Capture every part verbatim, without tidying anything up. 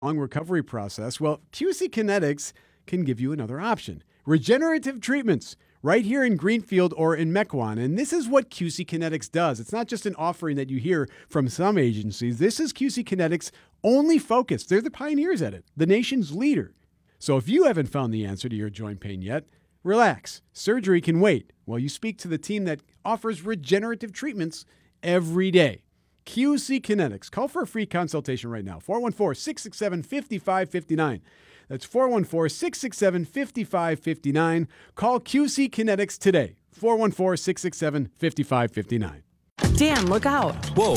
long recovery process, well, Q C Kinetics can give you another option. Regenerative treatments right here in Greenfield or in Mequon. And this is what Q C Kinetics does. It's not just an offering that you hear from some agencies. This is Q C Kinetics' only focus. They're the pioneers at it, the nation's leader. So if you haven't found the answer to your joint pain yet, relax. Surgery can wait while you speak to the team that offers regenerative treatments every day. Q C Kinetics. Call for a free consultation right now. four one four, six six seven, five five five nine. That's four one four, six six seven, five five five nine. Call Q C Kinetics today. four one four, six six seven, five five five nine. Dan, look out. Whoa.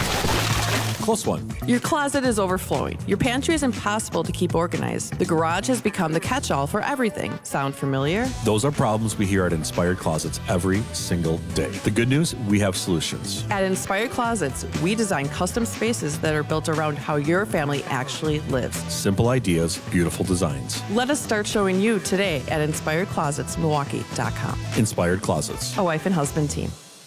Close one. Your closet is overflowing. Your pantry is impossible to keep organized. The garage has become the catch-all for everything. Sound familiar? Those are problems we hear at Inspired Closets every single day. The good news, we have solutions. At Inspired Closets, we design custom spaces that are built around how your family actually lives. Simple ideas, beautiful designs. Let us start showing you today at inspired closets milwaukee dot com. Inspired Closets. A wife and husband team.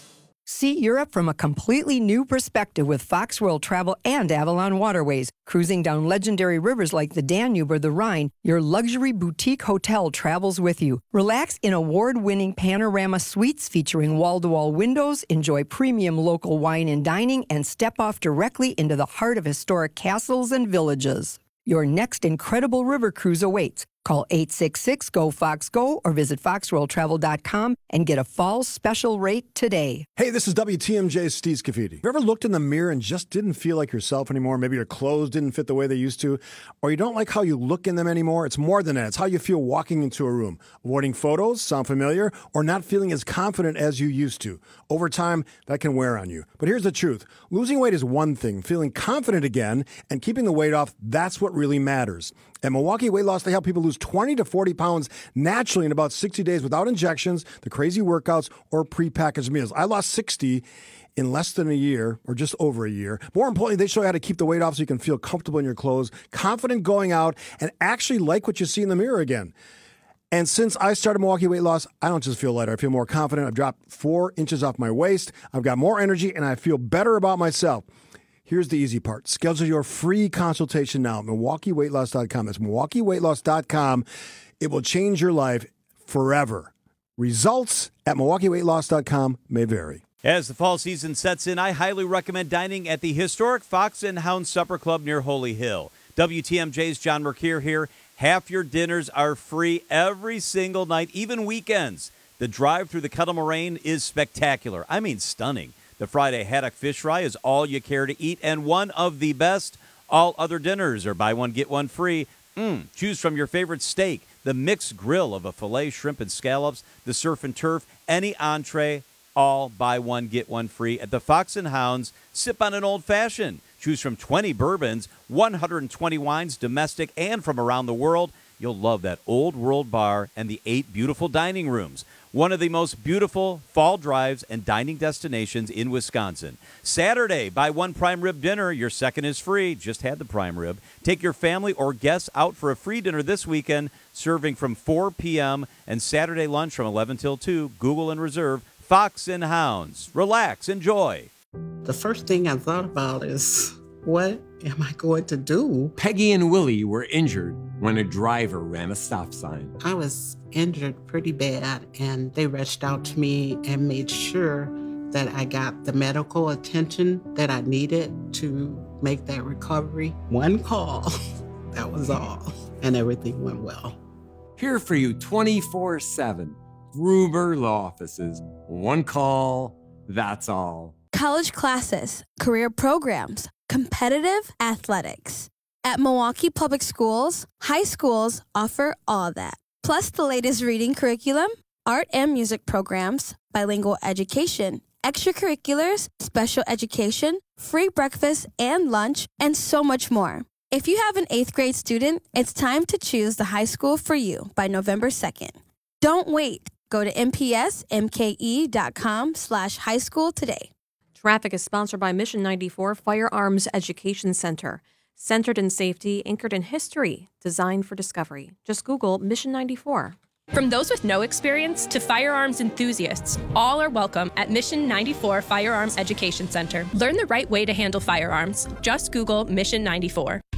See Europe from a completely new perspective with Fox World Travel and Avalon Waterways. Cruising down legendary rivers like the Danube or the Rhine, your luxury boutique hotel travels with you. Relax in award-winning panorama suites featuring wall-to-wall windows, enjoy premium local wine and dining, and step off directly into the heart of historic castles and villages. Your next incredible river cruise awaits. Call eight six six, G O, Fox, Go or visit fox world travel dot com and get a fall special rate today. Hey, this is W T M J's Steve Scafidi. Have you ever looked in the mirror and just didn't feel like yourself anymore? Maybe your clothes didn't fit the way they used to, or you don't like how you look in them anymore? It's more than that. It's how you feel walking into a room. Avoiding photos, sound familiar, or not feeling as confident as you used to. Over time, that can wear on you. But here's the truth. Losing weight is one thing. Feeling confident again and keeping the weight off, that's what really matters. At Milwaukee Weight Loss, they help people lose twenty to forty pounds naturally in about sixty days without injections, the crazy workouts, or prepackaged meals. I lost sixty in less than a year, or just over a year. More importantly, they show you how to keep the weight off so you can feel comfortable in your clothes, confident going out, and actually like what you see in the mirror again. And since I started Milwaukee Weight Loss, I don't just feel lighter. I feel more confident. I've dropped four inches off my waist. I've got more energy, and I feel better about myself. Here's the easy part. Schedule your free consultation now at milwaukee weight loss dot com. That's milwaukee weight loss dot com. It will change your life forever. Results at milwaukee weight loss dot com may vary. As the fall season sets in, I highly recommend dining at the historic Fox and Hound Supper Club near Holy Hill. W T M J's John Mercure here. Half your dinners are free every single night, even weekends. The drive through the Kettle Moraine is spectacular. I mean, stunning. The Friday haddock fish fry is all you care to eat, and one of the best. All other dinners are buy one, get one free. Mm, choose from your favorite steak, the mixed grill of a filet, shrimp, and scallops, the surf and turf, any entree, all buy one, get one free. At the Fox and Hounds, sip on an old-fashioned. Choose from twenty bourbons, one hundred twenty wines, domestic and from around the world. You'll love that old world bar and the eight beautiful dining rooms. One of the most beautiful fall drives and dining destinations in Wisconsin. Saturday, buy one prime rib dinner. Your second is free. Just had the prime rib. Take your family or guests out for a free dinner this weekend, serving from four p.m. and Saturday lunch from eleven till two. Google and reserve Fox and Hounds. Relax, enjoy. The first thing I thought about is, what am I going to do? Peggy and Willie were injured when a driver ran a stop sign. I was injured pretty bad, and they rushed out to me and made sure that I got the medical attention that I needed to make that recovery. One call, that was all, and everything went well. Here for you twenty-four seven. Gruber Law Offices. One call, that's all. College classes, career programs, competitive athletics. At Milwaukee Public Schools, high schools offer all that. Plus the latest reading curriculum, art and music programs, bilingual education, extracurriculars, special education, free breakfast and lunch, and so much more. If you have an eighth grade student, it's time to choose the high school for you by November second. Don't wait. Go to m p s m k e dot com slash high school today. Traffic is sponsored by Mission ninety-four Firearms Education Center. Centered in safety, anchored in history, designed for discovery. Just Google Mission ninety-four. From those with no experience to firearms enthusiasts, all are welcome at Mission ninety-four Firearms Education Center. Learn the right way to handle firearms. Just Google Mission ninety-four.